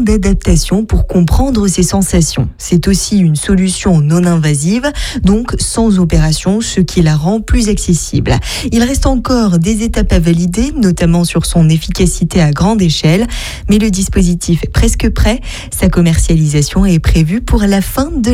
d'adaptation pour comprendre ses sensations. C'est aussi une solution non invasive, donc sans opération, ce qui la rend plus accessible. Il reste encore des étapes à valider, notamment sur son efficacité à grande échelle, mais le dispositif est presque prêt. Sa commercialisation est prévue pour la fin de